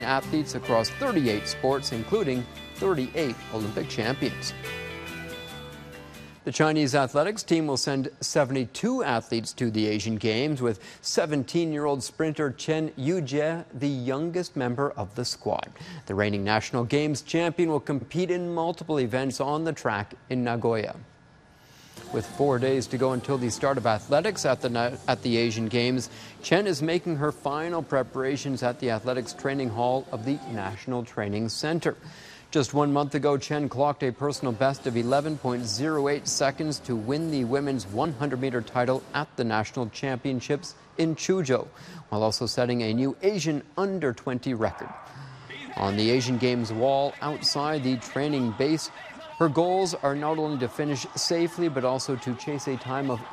athletes across 38 sports, including 38 Olympic champions. The Chinese athletics team will send 72 athletes to the Asian Games, with 17-year-old sprinter Chen Yujie the youngest member of the squad. The reigning National Games champion will compete in multiple events on the track in Nagoya. With 4 days to go until the start of athletics at the Asian Games, Chen is making her final preparations at the athletics training hall of the National Training Center. Just 1 month ago, Chen clocked a personal best of 11.08 seconds to win the women's 100-meter title at the National Championships in Chuzhou, while also setting a new Asian under-20 record. On the Asian Games wall outside the training base, her goals are not only to finish safely, but also to chase a time of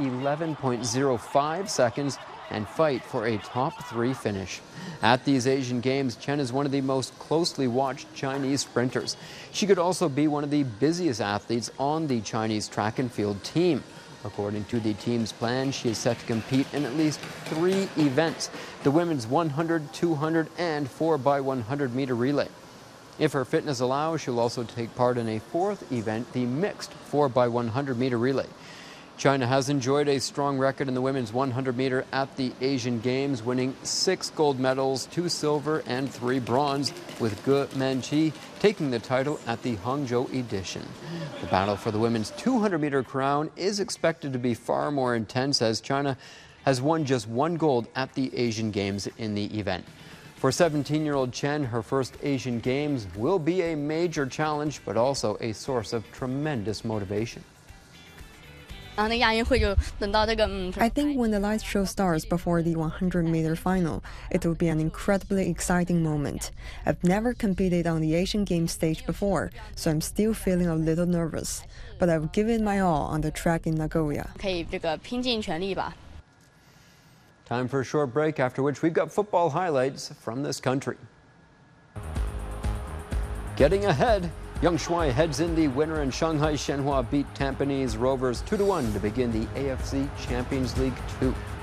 11.05 seconds and fight for a top 3 finish. At these Asian Games, Chen is one of the most closely watched Chinese sprinters. She could also be one of the busiest athletes on the Chinese track and field team. According to the team's plan, she is set to compete in at least 3 events: the women's 100, 200, and 4x100 meter relay. If her fitness allows, she'll also take part in a 4th event, the mixed 4x100 meter relay. China has enjoyed a strong record in the women's 100 meter at the Asian Games, winning 6 gold medals, 2 silver and 3 bronze, with Ge Menqi taking the title at the Hangzhou edition. The battle for the women's 200 meter crown is expected to be far more intense, as China has won just 1 gold at the Asian Games in the event. For 17-year-old Chen, her first Asian Games will be a major challenge, but also a source of tremendous motivation. I think when the light show starts before the 100-meter final, it will be an incredibly exciting moment. I've never competed on the Asian Games stage before, so I'm still feeling a little nervous. But I've given my all on the track in Nagoya. Time for a short break, after which we've got football highlights from this country. Getting ahead, Yang Shuai heads in the winner, and Shanghai Shenhua beat Tampines Rovers 2-1 to begin the AFC Champions League 2.